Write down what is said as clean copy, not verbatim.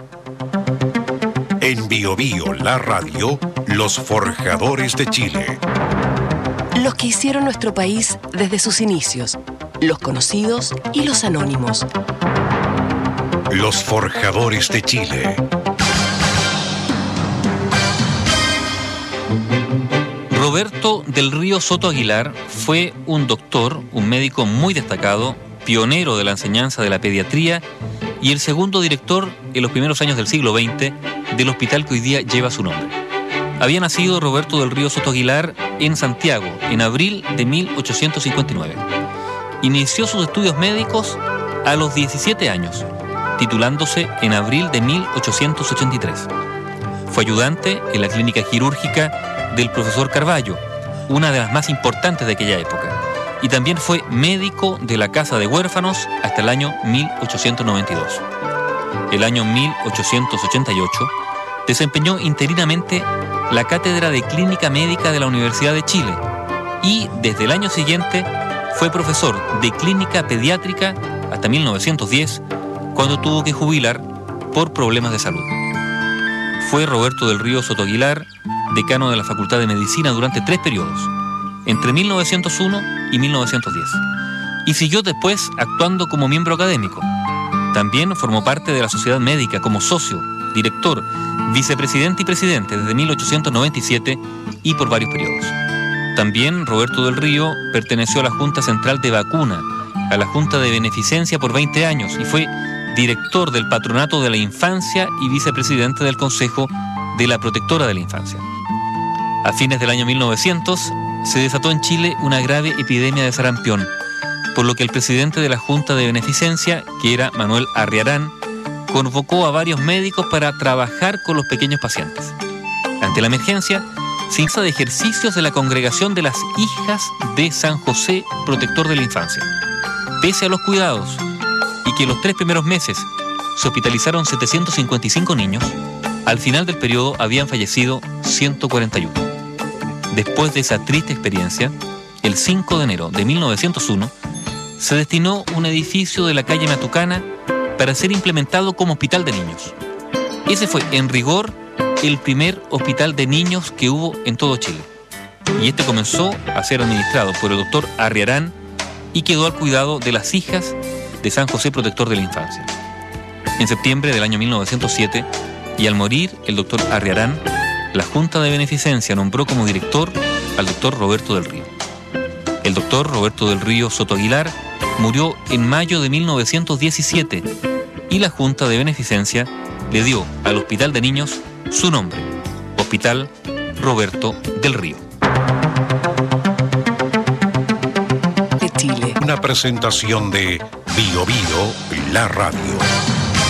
En Bio Bio, la radio, los forjadores de Chile. Los que hicieron nuestro país desde sus inicios, los conocidos y los anónimos. Los forjadores de Chile. Roberto del Río Soto Aguilar fue un doctor, un médico muy destacado, pionero de la enseñanza de la pediatría y el segundo director en los primeros años del siglo XX del hospital que hoy día lleva su nombre. Había nacido Roberto del Río Soto Aguilar en Santiago en abril de 1859. Inició sus estudios médicos a los 17 años, titulándose en abril de 1883. Fue ayudante en la clínica quirúrgica del profesor Carvalho, una de las más importantes de aquella época, y también fue médico de la Casa de Huérfanos hasta el año 1892. El año 1888 desempeñó interinamente la cátedra de Clínica Médica de la Universidad de Chile y desde el año siguiente fue profesor de Clínica Pediátrica hasta 1910, cuando tuvo que jubilar por problemas de salud. Fue Roberto del Río Soto Aguilar decano de la Facultad de Medicina durante 3 periodos, entre 1901 y 1910, y siguió después actuando como miembro académico. También formó parte de la Sociedad Médica como socio, director, vicepresidente y presidente desde 1897 y por varios periodos. También Roberto del Río perteneció a la Junta Central de Vacuna, a la Junta de Beneficencia por 20 años y fue director del Patronato de la Infancia y vicepresidente del Consejo de la Protectora de la Infancia. A fines del año 1900 se desató en Chile una grave epidemia de sarampión, por lo que el presidente de la Junta de Beneficencia, que era Manuel Arriarán, convocó a varios médicos para trabajar con los pequeños pacientes. Ante la emergencia, se hizo de ejercicios de la Congregación de las Hijas de San José, Protector de la Infancia. Pese a los cuidados y que los 3 primeros meses se hospitalizaron 755 niños, al final del periodo habían fallecido 141. Después de esa triste experiencia, el 5 de enero de 1901, se destinó un edificio de la calle Matucana para ser implementado como hospital de niños. Ese fue, en rigor, el primer hospital de niños que hubo en todo Chile. Y este comenzó a ser administrado por el doctor Arriarán y quedó al cuidado de las hijas de San José Protector de la Infancia. En septiembre del año 1907, y al morir el doctor Arriarán, la Junta de Beneficencia nombró como director al doctor Roberto del Río. El doctor Roberto del Río Soto Aguilar murió en mayo de 1917 y la Junta de Beneficencia le dio al Hospital de Niños su nombre, Hospital Roberto del Río. Una presentación de Bio Bio, la radio.